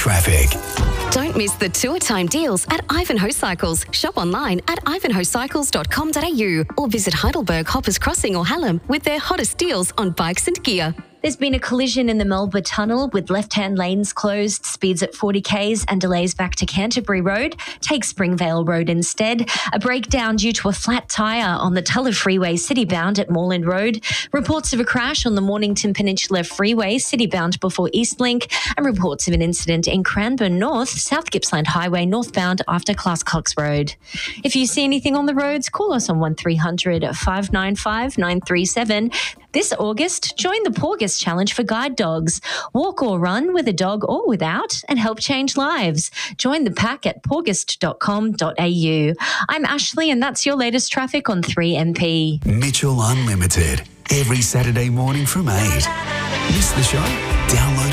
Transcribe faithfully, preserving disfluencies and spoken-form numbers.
traffic. Don't miss the tour time deals at Ivanhoe Cycles. Shop online at ivanhoe cycles dot com dot a u or visit Heidelberg, Hoppers Crossing or Hallam with their hottest deals on bikes and gear. There's been a collision in the Melba Tunnel with left-hand lanes closed, speeds at forty kays and delays back to Canterbury Road. Take Springvale Road instead. A breakdown due to a flat tyre on the Tulla Freeway citybound at Moreland Road. Reports of a crash on the Mornington Peninsula Freeway citybound before Eastlink, and reports of an incident in Cranbourne North, South Gippsland Highway northbound after Glasscox Road. If you see anything on the roads, call us on one three hundred, five nine five, nine three seven. This August, join the Porgus Challenge for guide dogs. Walk or run with a dog or without and help change lives. Join the pack at porgust dot com dot a u. I'm Ashley and that's your latest traffic on three M P. Mitchell Unlimited, every Saturday morning from eight. Miss the show? Download